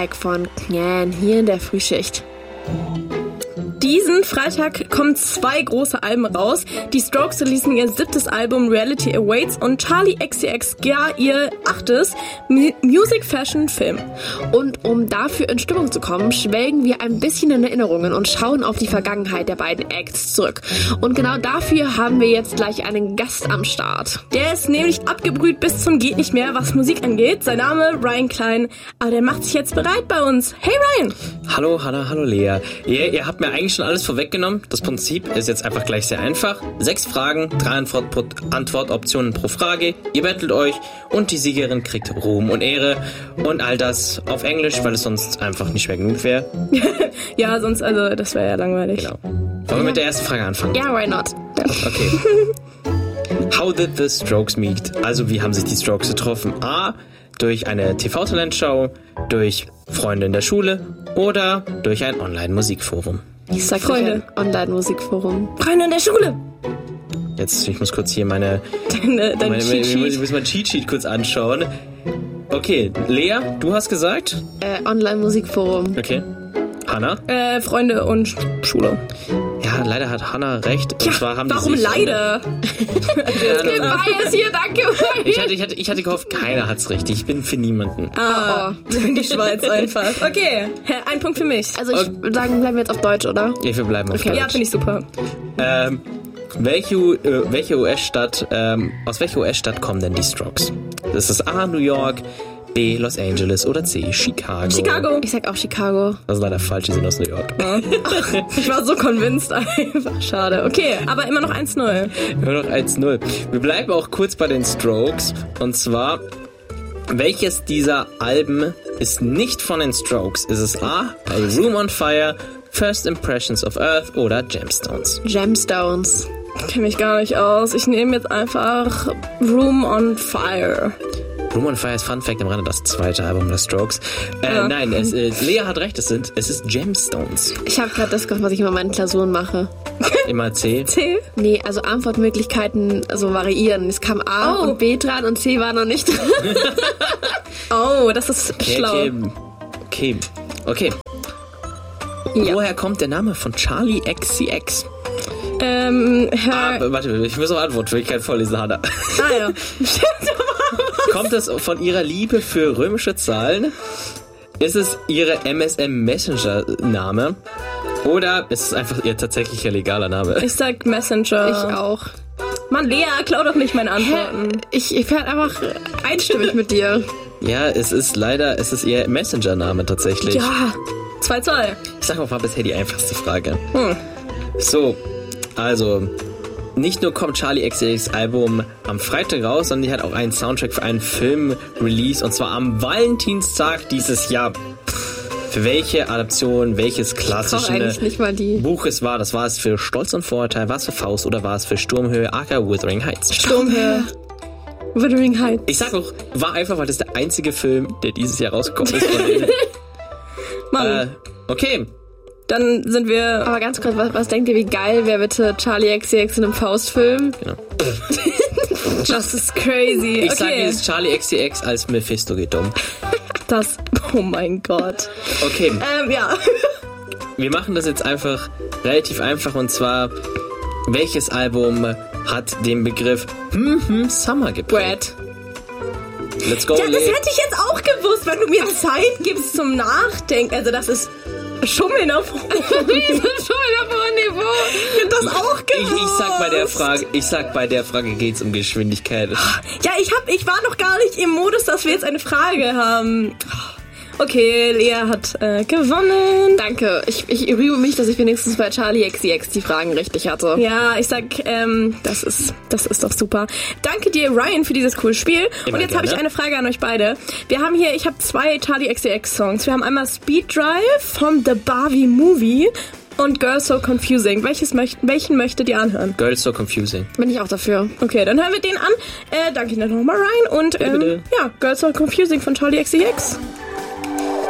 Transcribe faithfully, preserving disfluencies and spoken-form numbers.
Track von Knän hier in der Frühschicht. Diesen Freitag kommen zwei große Alben raus. Die Strokes releasen ihr siebtes Album Reality Awaits und Charli X C X gar ihr achtes M- Music, Fashion, Film. Und um dafür in Stimmung zu kommen, schwelgen wir ein bisschen in Erinnerungen und schauen auf die Vergangenheit der beiden Acts zurück. Und genau dafür haben wir jetzt gleich einen Gast am Start. Der ist nämlich abgebrüht bis zum geht nicht mehr, was Musik angeht. Sein Name Ryan Klein, aber der macht sich jetzt bereit bei uns. Hey Ryan! Hallo, hallo, hallo Lea. Ihr, ihr habt mir eigentlich schon alles vorweggenommen. Das Prinzip ist jetzt einfach gleich sehr einfach. Sechs Fragen, drei Antwort, Antwortoptionen pro Frage. Ihr bettelt euch und die Siegerin kriegt Ruhm und Ehre und all das auf Englisch, weil es sonst einfach nicht schwer genug wäre. Ja, sonst, also, das wäre ja langweilig. Genau. Wollen wir mit der ersten Frage anfangen? Ja, why not? Okay. How did the Strokes meet? Also, wie haben sich die Strokes getroffen? A, durch eine T V-Talentshow, durch Freunde in der Schule oder durch ein Online-Musikforum? Ich sag Freunde. Online-Musikforum. Freunde in der Schule! Jetzt, ich muss kurz hier meine... Deine, dein meine Cheat ich muss, Sheet. ich muss mein Cheat Sheet kurz anschauen. Okay, Lea, du hast gesagt? Äh, Online-Musikforum. Okay. Hanna? Äh, Freunde und Schule. Ja, leider hat Hanna recht. Und Ja, zwar haben warum die sich, leider? Ja, Bias hier, danke. ich, hatte, ich, hatte, ich hatte gehofft, keiner hat's richtig. Ich bin für niemanden. Ah, die Schweiz einfach. Okay, ein Punkt für mich. Also ich würde sagen, bleiben wir jetzt auf Deutsch, oder? Ja, wir bleiben auf Okay. Deutsch. Ja, finde ich super. Ähm, welche, äh, welche U S-Stadt, ähm, aus welcher U S-Stadt kommen denn die Strokes? Das ist A, New York, B, Los Angeles oder C, Chicago. Chicago. Ich sag auch Chicago. Das ist leider falsch, die sind aus New York. Ich war so convinced einfach. Schade. Okay, aber immer noch eins null. Nur noch eins null. Wir bleiben auch kurz bei den Strokes. Und zwar, welches dieser Alben ist nicht von den Strokes? Ist es A, A Room on Fire, First Impressions of Earth oder Gemstones? Gemstones. Ich kenne mich gar nicht aus. Ich nehme jetzt einfach Room on Fire. Room on Fire ist Fun Fact am Rande das zweite Album der Strokes. Äh, Ja. Nein, es, äh, Lea hat recht, es sind, es ist Gemstones. Ich habe gerade das gemacht, was ich immer in meinen Klausuren mache. Immer C. C. Nee, also Antwortmöglichkeiten so variieren. Es kam A Oh. und B dran und C war noch nicht dran. Oh, das ist Okay, schlau. okay. Okay. Okay. Ja. Woher kommt der Name von Charli X C X? Ähm, Ah, Herr... warte, ich muss auch Antwortmöglichkeit vorlesen, Hanna. Ah ja. Kommt es von ihrer Liebe für römische Zahlen? Ist es ihre M S M Messenger Name? Oder ist es einfach ihr tatsächlicher legaler Name? Ich sag Messenger. Ich auch. Mann, Lea, klau doch nicht meine Antworten. Ich, ich werde einfach einstimmig mit dir. Ja, es ist leider, es ist ihr Messenger Name tatsächlich. Ja. zwei zwei. Ich sag mal, war bisher die einfachste Frage. Hm. So, also, nicht nur kommt Charli X C X Album am Freitag raus, sondern die hat auch einen Soundtrack für einen Film released, und zwar am Valentinstag dieses Jahr. Für welche Adaption, welches Ich brauche klassische eigentlich nicht mal die. Buch es war? Das war es für Stolz und Vorurteil, war es für Faust oder war es für Sturmhöhe, aka Wuthering Heights? Sturmhöhe. Wuthering Heights. Ich sag auch, war einfach, weil das der einzige Film, der dieses Jahr rausgekommen ist. Von denen. Mann, äh, okay. dann sind wir... Aber ganz kurz, was, was denkt ihr, wie geil wäre bitte Charli X C X in einem Faustfilm? Genau. Das ist crazy. Ich sage Okay. jetzt Charli X C X als Mephisto geht um. Das... Oh mein Gott. Okay, Ähm, ja. wir machen das jetzt einfach relativ einfach, und zwar, welches Album hat den Begriff hm, hm, Summer geprägt? Brad. Let's go, Ja, das Lea. hätte ich jetzt auch gewusst, wenn du mir Zeit gibst zum Nachdenken. Also das ist Schummeln auf hohem Niveau. Ich hab das auch Ich, gewusst. ich sag bei der Frage, ich sag bei der Frage geht's um Geschwindigkeit. Ja, ich hab, ich war noch gar nicht im Modus, dass wir jetzt eine Frage haben. Okay, Lea hat äh, gewonnen. Danke. Ich, ich rühme mich, dass ich wenigstens bei Charli X C X die Fragen richtig hatte. Ja, ich sag, ähm, das ist, das ist doch super. Danke dir, Ryan, für dieses coole Spiel. Immer Und jetzt habe ich gerne. eine Frage an euch beide. Wir haben hier, ich habe zwei Charli X C X Songs. Wir haben einmal Speed Drive vom The Barbie Movie und Girls So Confusing. Welches möcht, welchen möchtet ihr anhören? Girls So Confusing. Bin ich auch dafür. Okay, dann hören wir den an. Äh, danke dir nochmal, Ryan. Und ähm, bitte. ja, Girls So Confusing von Charli X C X.